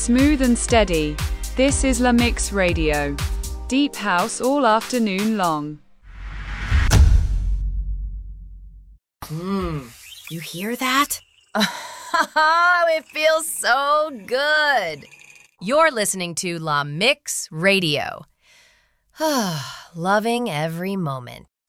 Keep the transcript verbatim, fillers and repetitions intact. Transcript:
Smooth and steady. This is La Mix Radio. Deep house all afternoon long. Mmm, you hear that? Oh, it feels so good. You're listening to La Mix Radio. Loving every moment.